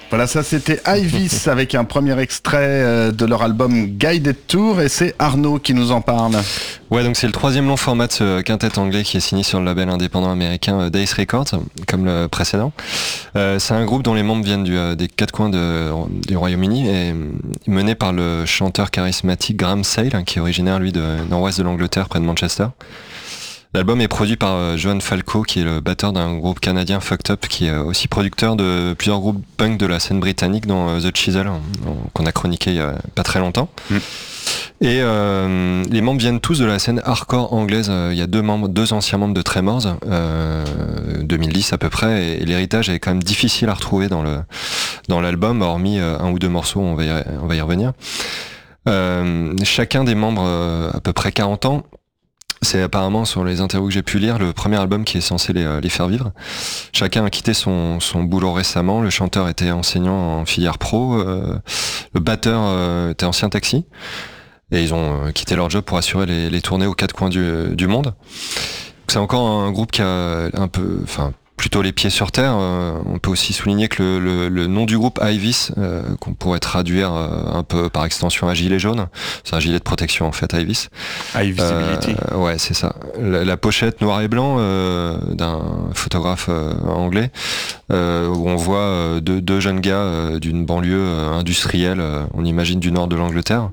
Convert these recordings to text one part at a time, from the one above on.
Voilà, ça c'était Ivis avec un premier extrait de leur album Guided Tour, et c'est Arnaud qui nous en parle. Ouais, donc c'est le troisième long format de ce quintet anglais qui est signé sur le label indépendant américain Dice Records, comme le précédent. C'est un groupe dont les membres viennent des quatre coins du Royaume-Uni et mené par le chanteur charismatique Graham Sale, qui est originaire lui de nord-ouest de l'Angleterre, près de Manchester. L'album est produit par Johan Falco, qui est le batteur d'un groupe canadien Fucked Up, qui est aussi producteur de plusieurs groupes punk de la scène britannique, dont The Chisel, qu'on a chroniqué il y a pas très longtemps. Et les membres viennent tous de la scène hardcore anglaise. Il y a deux anciens membres de Tremors, 2010 à peu près, et l'héritage est quand même difficile à retrouver dans l'album, hormis un ou deux morceaux, on va y revenir. Chacun des membres à peu près 40 ans. C'est apparemment, sur les interviews que j'ai pu lire, le premier album qui est censé les faire vivre. Chacun a quitté son boulot récemment. Le chanteur était enseignant en filière pro. Le batteur était ancien taxi. Et ils ont quitté leur job pour assurer les tournées aux quatre coins du monde. C'est encore un groupe qui a plutôt les pieds sur terre. On peut aussi souligner que le nom du groupe Ivis, qu'on pourrait traduire un peu par extension à gilet jaune, c'est un gilet de protection en fait, Ivis. High Visibility. Ouais, c'est ça. La pochette noir et blanc d'un photographe anglais, où on voit deux jeunes gars d'une banlieue industrielle, on imagine du nord de l'Angleterre.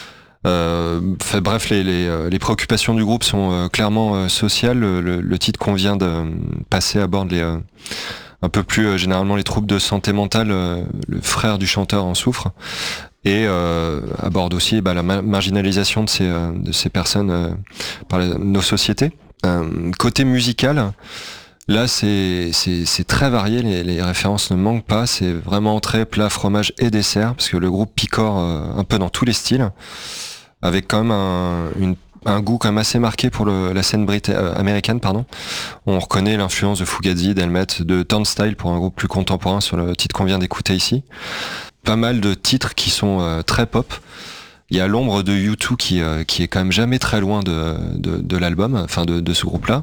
Bref, les préoccupations du groupe sont clairement sociales. Le titre qu'on vient de passer aborde un peu plus généralement les troubles de santé mentale. Le frère du chanteur en souffre et aborde aussi la marginalisation de ces personnes par nos sociétés. Côté musical, là c'est très varié, les références ne manquent pas, c'est vraiment entrée, plat, fromage et dessert, parce que le groupe picore un peu dans tous les styles, avec quand même un goût quand même assez marqué pour la scène américaine, pardon. On reconnaît l'influence de Fugazi, d'Helmet, de Turnstile pour un groupe plus contemporain sur le titre qu'on vient d'écouter ici. Pas mal de titres qui sont très pop. Il y a l'ombre de U2 qui est quand même jamais très loin de l'album, enfin de ce groupe-là.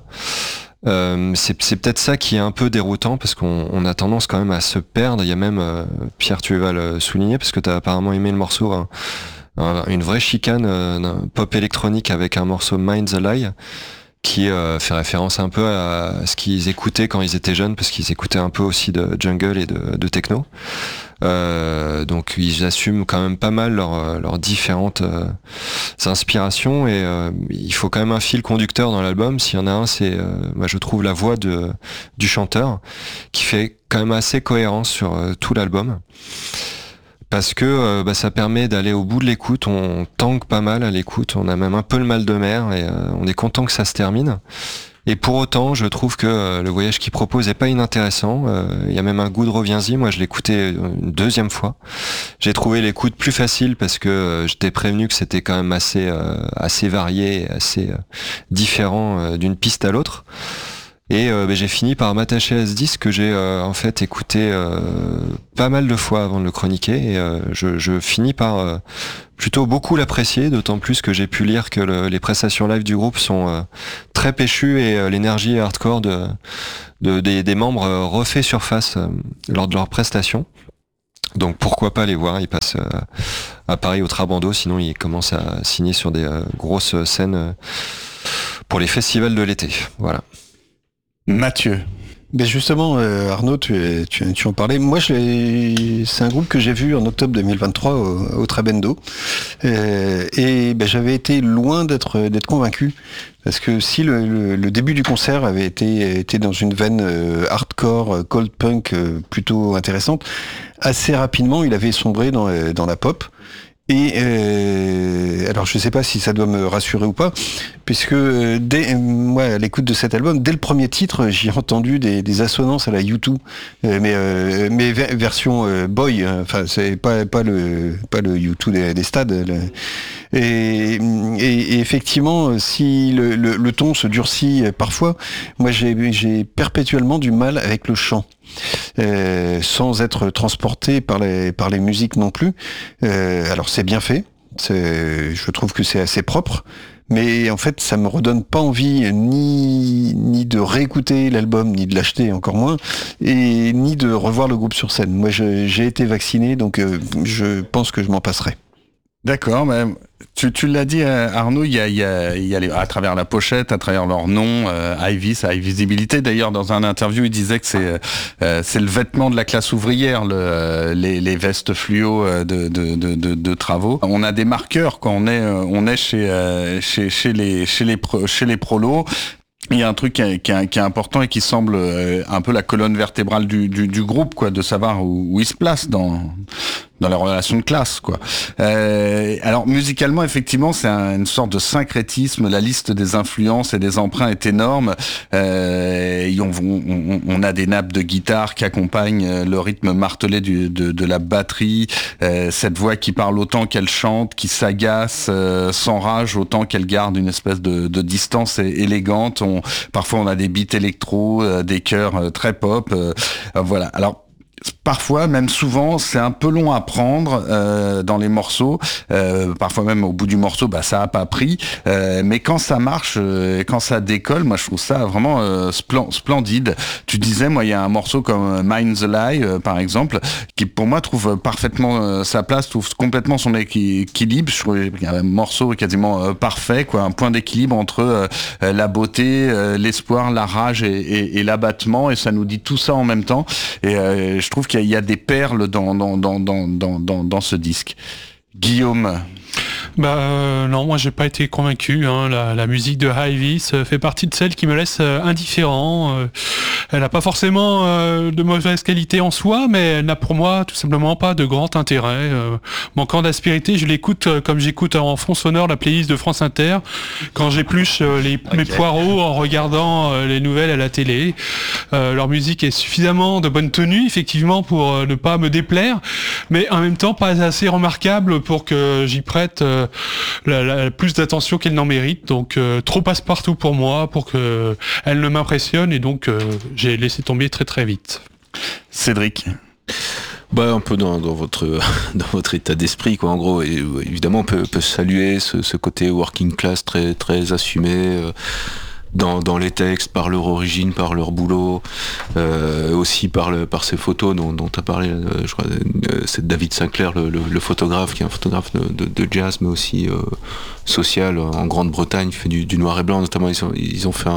C'est peut-être ça qui est un peu déroutant, parce qu'on a tendance quand même à se perdre. Il y a même, Pierre, tu vas le souligner, parce que tu as apparemment aimé le morceau, une vraie chicane pop électronique avec un morceau Mind's a Lie, qui fait référence un peu à ce qu'ils écoutaient quand ils étaient jeunes, parce qu'ils écoutaient un peu aussi de jungle et de techno. Donc ils assument quand même pas mal leurs différentes inspirations, et il faut quand même un fil conducteur dans l'album. S'il y en a un, c'est moi je trouve la voix du chanteur, qui fait quand même assez cohérence sur tout l'album, parce que ça permet d'aller au bout de l'écoute. On tangue pas mal à l'écoute, on a même un peu le mal de mer, et on est content que ça se termine. Et pour autant, je trouve que le voyage qu'il propose est pas inintéressant. Il y a même un goût de reviens-y. Moi, je l'ai écouté une deuxième fois. J'ai trouvé l'écoute plus facile, parce que j'étais prévenu que c'était quand même assez varié, assez différent d'une piste à l'autre. Et j'ai fini par m'attacher à ce disque, que j'ai en fait écouté pas mal de fois avant de le chroniquer, et je finis par plutôt beaucoup l'apprécier, d'autant plus que j'ai pu lire que les prestations live du groupe sont très péchues, et l'énergie hardcore des membres refait surface lors de leurs prestations. Donc pourquoi pas les voir. Ils passent à Paris au Trabando, sinon ils commencent à signer sur des grosses scènes pour les festivals de l'été. Voilà. Mathieu. Ben justement, Arnaud, tu en parlais. Moi, c'est un groupe que j'ai vu en octobre 2023 au Trabendo, et j'avais été loin d'être convaincu, parce que si le début du concert avait été dans une veine hardcore, cold punk plutôt intéressante, assez rapidement, il avait sombré dans la pop. Et alors je sais pas si ça doit me rassurer ou pas, puisque moi à l'écoute de cet album, dès le premier titre, j'ai entendu des assonances à la U2, mais version boy, enfin c'est pas le U2 des stades. Et effectivement, si le ton se durcit parfois, moi j'ai perpétuellement du mal avec le chant. Sans être transporté par les musiques non plus. Alors c'est bien fait, je trouve que c'est assez propre, mais en fait, ça me redonne pas envie ni de réécouter l'album, ni de l'acheter, encore moins, et ni de revoir le groupe sur scène. Moi, j'ai été vacciné, donc je pense que je m'en passerai. D'accord, mais tu l'as dit, Arnaud, il y a à travers la pochette, à travers leur nom, Ivy, ça a visibilité. D'ailleurs, dans un interview, il disait que c'est le vêtement de la classe ouvrière, les vestes fluo de travaux. On a des marqueurs quand on est chez les prolos. Il y a un truc qui est important et qui semble un peu la colonne vertébrale du groupe, quoi, de savoir où il se place dans les relations de classe, quoi. Alors musicalement, effectivement, c'est une sorte de syncrétisme. La liste des influences et des emprunts est énorme. On a des nappes de guitare qui accompagnent le rythme martelé de la batterie. Cette voix qui parle autant qu'elle chante, qui s'agace, s'enrage autant qu'elle garde une espèce de distance élégante. Parfois, on a des beats électro, des chœurs très pop. Voilà. Alors, parfois, même souvent, c'est un peu long à prendre dans les morceaux. Parfois même au bout du morceau, ça a pas pris. Mais quand ça marche, quand ça décolle, moi je trouve ça vraiment splendide. Tu disais, moi il y a un morceau comme Mind the Lie, par exemple, qui pour moi trouve parfaitement sa place, trouve complètement son équilibre. Je trouve qu'il y a un morceau quasiment parfait, quoi, un point d'équilibre entre la beauté, l'espoir, la rage et l'abattement, et ça nous dit tout ça en même temps. Et je trouve qu'il y a des perles dans ce disque. Guillaume. Non, moi j'ai pas été convaincu. La musique de Ivy fait partie de celles qui me laissent indifférent. Elle n'a pas forcément de mauvaise qualité en soi, mais elle n'a pour moi tout simplement pas de grand intérêt. Manquant d'aspérité, je l'écoute comme j'écoute en fond sonore la playlist de France Inter quand j'épluche mes poireaux en regardant les nouvelles à la télé. Leur musique est suffisamment de bonne tenue, effectivement, pour ne pas me déplaire, mais en même temps pas assez remarquable pour que j'y prête plus d'attention qu'elle n'en mérite. Donc trop passe-partout pour moi, pour que elle ne m'impressionne, et donc j'ai laissé tomber très très vite. Cédric. Un peu dans votre état d'esprit, quoi. En gros, et, évidemment, on peut saluer ce côté working class très très assumé. Dans les textes, par leur origine, par leur boulot, aussi par ces photos dont tu as parlé, je crois, c'est David Sinclair, le photographe, qui est un photographe de jazz, mais aussi social, en Grande-Bretagne, qui fait du noir et blanc. Notamment, ils ont fait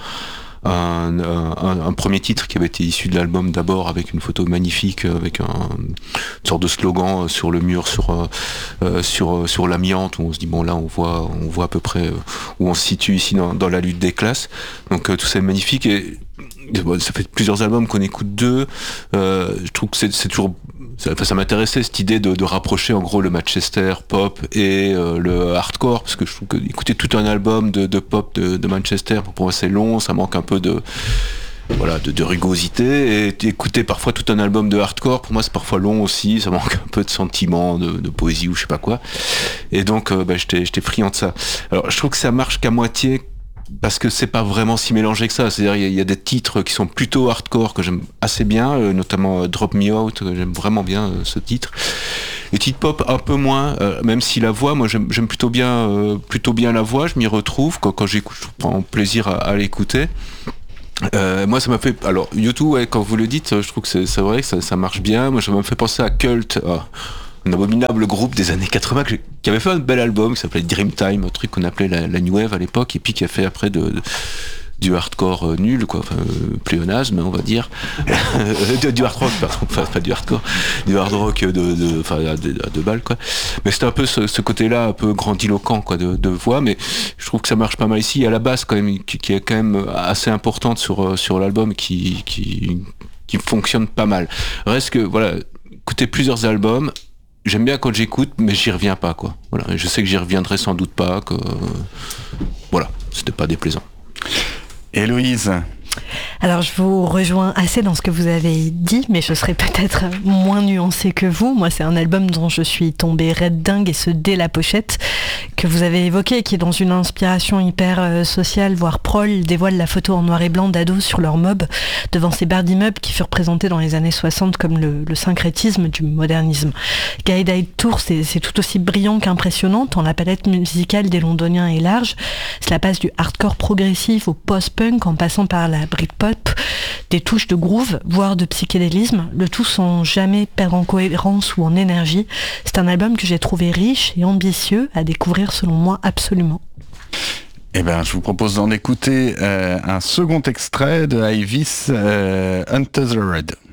un premier titre qui avait été issu de l'album d'abord, avec une photo magnifique, avec une sorte de slogan sur le mur, sur l'amiante, où on se dit là on voit à peu près où on se situe ici dans la lutte des classes. Donc tout ça est magnifique, et ça fait plusieurs albums qu'on écoute d'eux. Je trouve que c'est toujours... Ça m'intéressait, cette idée de rapprocher en gros le Manchester pop et le hardcore, parce que je trouve que écouter tout un album de pop de Manchester, pour moi c'est long, ça manque un peu de rugosité, et écouter parfois tout un album de hardcore, pour moi c'est parfois long aussi, ça manque un peu de sentiment, de poésie ou je sais pas quoi. Et donc j'étais friand de ça. Alors je trouve que ça marche qu'à moitié, parce que c'est pas vraiment si mélangé que ça. C'est-à-dire il y a des titres qui sont plutôt hardcore que j'aime assez bien, notamment Drop Me Out, j'aime vraiment bien ce titre. Les titres pop un peu moins, même si la voix, moi j'aime plutôt bien la voix, je m'y retrouve quand j'écoute, je prends plaisir à l'écouter. Moi ça m'a fait, alors YouTube, quand vous le dites, je trouve que c'est vrai que ça marche bien. Moi ça m'a fait penser à Cult, un abominable groupe des années 80 qui avait fait un bel album qui s'appelait Dreamtime, un truc qu'on appelait la New Wave à l'époque, et puis qui a fait après du hardcore nul, quoi, pléonasme, on va dire. Du hard rock, pardon, pas du hardcore, du hard rock à deux balles, quoi. Mais c'était un peu ce côté-là, un peu grandiloquent, quoi, de voix, mais je trouve que ça marche pas mal ici. Il y a la basse, quand même, qui est quand même assez importante sur l'album, qui fonctionne pas mal. Reste que, voilà, écouter plusieurs albums, j'aime bien quand j'écoute, mais j'y reviens pas, quoi. Voilà, je sais que j'y reviendrai sans doute pas, que voilà, c'était pas déplaisant. Héloïse. Alors je vous rejoins assez dans ce que vous avez dit, mais je serais peut-être moins nuancée que vous. Moi, c'est un album dont je suis tombée raide dingue, et ce dès la pochette que vous avez évoqué, qui est dans une inspiration hyper sociale, voire prol, dévoile la photo en noir et blanc d'ados sur leur mob devant ces barres d'immeubles qui furent présentés dans les années 60 comme le syncrétisme du modernisme. Guided Tour, c'est tout aussi brillant qu'impressionnant, tant la palette musicale des Londoniens est large. Cela passe du hardcore progressif au post-punk en passant par la Britpop, des touches de groove, voire de psychédélisme, le tout sans jamais perdre en cohérence ou en énergie. C'est un album que j'ai trouvé riche et ambitieux à découvrir selon moi absolument. Eh ben, je vous propose d'en écouter un second extrait de Ivis, Untethered.